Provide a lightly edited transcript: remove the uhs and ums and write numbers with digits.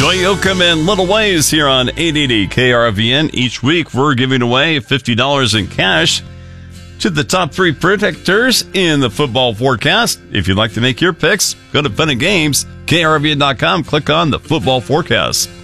Joy Yoakum and Little Ways here on 880 KRVN. Each week, we're giving away $50 in cash to the top 3 predictors in the football forecast. If you'd like to make your picks, go to Fun and Games, KRVN.com, click on the football forecast.